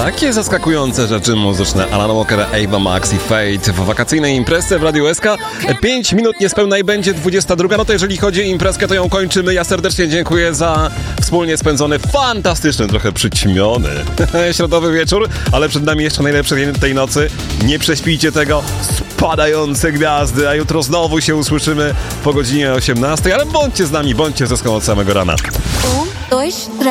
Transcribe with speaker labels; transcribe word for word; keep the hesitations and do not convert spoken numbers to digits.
Speaker 1: Jakie zaskakujące rzeczy muzyczne. Alan Walker, Ava Max i Fate w wakacyjnej imprezie w Radiu S K. Pięć minut niespełna i będzie dwudziesta druga. No to jeżeli chodzi o imprezkę, to ją kończymy. Ja serdecznie dziękuję za wspólnie spędzony, fantastyczny, trochę przyćmiony środowy wieczór, ale przed nami jeszcze najlepsze dzień tej nocy. Nie prześpijcie tego. Spadające gwiazdy, a jutro znowu się usłyszymy po godzinie osiemnastej, ale bądźcie z nami, bądźcie ze od samego rana.
Speaker 2: Um, dois, três.